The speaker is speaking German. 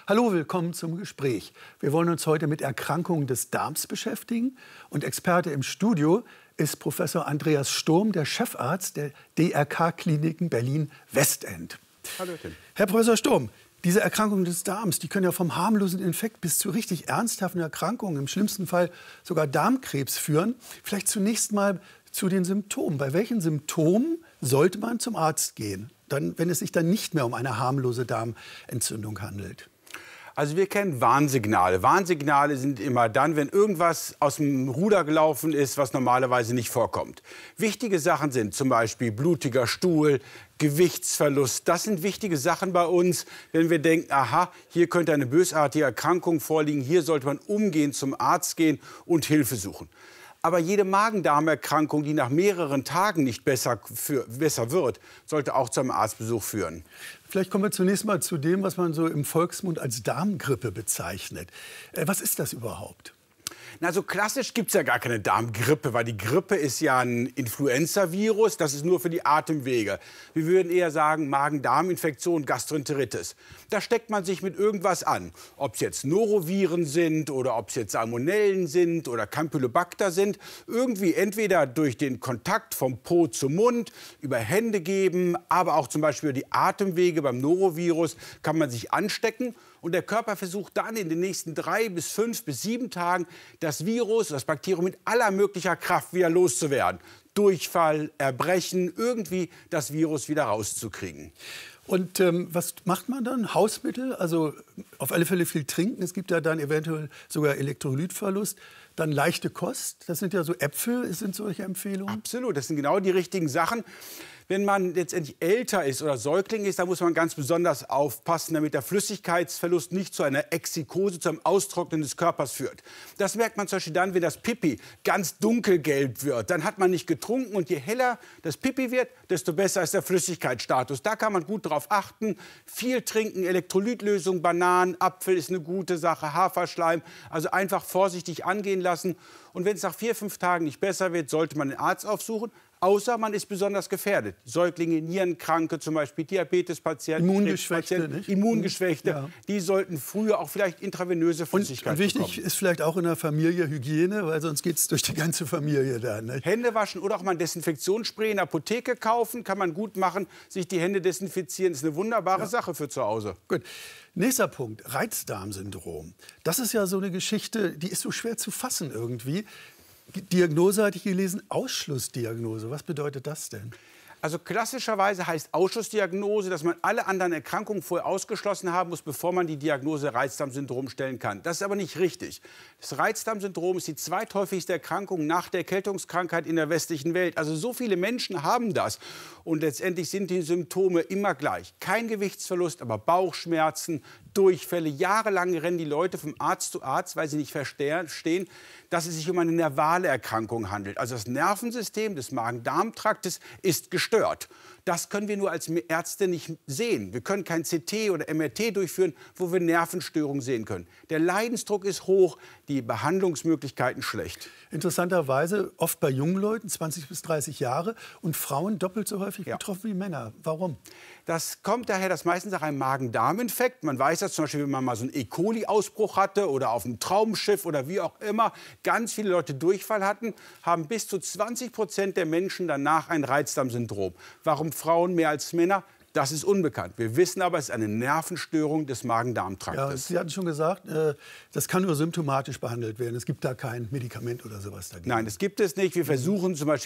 Hallo, willkommen zum Gespräch. Wir wollen uns heute mit Erkrankungen des Darms beschäftigen. Und Experte im Studio ist Professor Andreas Sturm, der Chefarzt der DRK-Kliniken Berlin-Westend. Hallöchen. Herr Professor Sturm, diese Erkrankungen des Darms, die können ja vom harmlosen Infekt bis zu richtig ernsthaften Erkrankungen, im schlimmsten Fall sogar Darmkrebs führen. Vielleicht zunächst mal zu den Symptomen. Bei welchen Symptomen sollte man zum Arzt gehen, wenn es sich dann nicht mehr um eine harmlose Darmentzündung handelt? Also wir kennen Warnsignale. Warnsignale sind immer dann, wenn irgendwas aus dem Ruder gelaufen ist, was normalerweise nicht vorkommt. Wichtige Sachen sind zum Beispiel blutiger Stuhl, Gewichtsverlust. Das sind wichtige Sachen bei uns, wenn wir denken, aha, hier könnte eine bösartige Erkrankung vorliegen. Hier sollte man umgehend zum Arzt gehen und Hilfe suchen. Aber jede Magen-Darm-Erkrankung, die nach mehreren Tagen nicht besser wird, sollte auch zu einem Arztbesuch führen. Vielleicht kommen wir zunächst mal zu dem, was man so im Volksmund als Darmgrippe bezeichnet. Was ist das überhaupt? Na, so klassisch gibt es ja gar keine Darmgrippe, weil die Grippe ist ja ein Influenza-Virus, das ist nur für die Atemwege. Wir würden eher sagen Magen-Darm-Infektion, Gastroenteritis. Da steckt man sich mit irgendwas an. Ob es jetzt Noroviren sind oder ob es jetzt Salmonellen sind oder Campylobacter sind. Irgendwie entweder durch den Kontakt vom Po zum Mund, über Hände geben, aber auch zum Beispiel über die Atemwege beim Norovirus kann man sich anstecken. Und der Körper versucht dann in den nächsten 3 bis 5 bis 7 Tagen das Virus, das Bakterium mit aller möglicher Kraft wieder loszuwerden. Durchfall, Erbrechen, irgendwie das Virus wieder rauszukriegen. Und was macht man dann? Hausmittel, also auf alle Fälle viel trinken. Es gibt ja dann eventuell sogar Elektrolytverlust. Dann leichte Kost, das sind ja so Äpfel, sind solche Empfehlungen? Absolut, das sind genau die richtigen Sachen. Wenn man letztendlich älter ist oder Säugling ist, dann muss man ganz besonders aufpassen, damit der Flüssigkeitsverlust nicht zu einer Exikose, zu einem Austrocknen des Körpers führt. Das merkt man zum Beispiel dann, wenn das Pipi ganz dunkelgelb wird. Dann hat man nicht getrunken und je heller das Pipi wird, desto besser ist der Flüssigkeitsstatus. Da kann man gut drauf achten. Viel trinken, Elektrolytlösung, Bananen, Apfel ist eine gute Sache, Haferschleim. Also einfach vorsichtig angehen lassen. Und wenn es nach 4, 5 Tagen nicht besser wird, sollte man den Arzt aufsuchen. Außer man ist besonders gefährdet. Säuglinge, Nierenkranke, zum Beispiel Diabetespatienten, Immungeschwächte, ja. Die sollten früher auch vielleicht intravenöse Flüssigkeit bekommen. Und wichtig ist vielleicht auch in der Familie Hygiene, weil sonst geht es durch die ganze Familie dann. Ne? Hände waschen oder auch mal ein Desinfektionsspray in der Apotheke kaufen, kann man gut machen. Sich die Hände desinfizieren, ist eine wunderbare Sache für zu Hause. Gut. Nächster Punkt, Reizdarmsyndrom. Das ist ja so eine Geschichte, die ist so schwer zu fassen irgendwie. Diagnose hatte ich gelesen, Ausschlussdiagnose. Was bedeutet das denn? Also klassischerweise heißt Ausschlussdiagnose, dass man alle anderen Erkrankungen vorher ausgeschlossen haben muss, bevor man die Diagnose Reizdarmsyndrom stellen kann. Das ist aber nicht richtig. Das Reizdarmsyndrom ist die zweithäufigste Erkrankung nach der Erkältungskrankheit in der westlichen Welt. Also so viele Menschen haben das. Und letztendlich sind die Symptome immer gleich. Kein Gewichtsverlust, aber Bauchschmerzen, Durchfälle. Jahrelang rennen die Leute vom Arzt zu Arzt, weil sie nicht verstehen, dass es sich um eine nervale Erkrankung handelt. Also das Nervensystem des Magen-Darm-Traktes ist gestört. Das können wir nur als Ärzte nicht sehen. Wir können kein CT oder MRT durchführen, wo wir Nervenstörungen sehen können. Der Leidensdruck ist hoch, die Behandlungsmöglichkeiten schlecht. Interessanterweise oft bei jungen Leuten, 20 bis 30 Jahre, und Frauen doppelt so häufig betroffen wie Männer. Warum? Das kommt daher, dass meistens nach einem Magen-Darm-Infekt, man weiß das zum Beispiel, wenn man mal so einen E. coli-Ausbruch hatte oder auf einem Traumschiff oder wie auch immer, ganz viele Leute Durchfall hatten, haben bis zu 20% der Menschen danach ein Reizdarmsyndrom. Warum Frauen mehr als Männer? Das ist unbekannt. Wir wissen aber, es ist eine Nervenstörung des Magen-Darm-Traktes. Ja, Sie hatten schon gesagt, das kann nur symptomatisch behandelt werden. Es gibt da kein Medikament oder sowas dagegen. Nein, das gibt es nicht. Wir versuchen zum Beispiel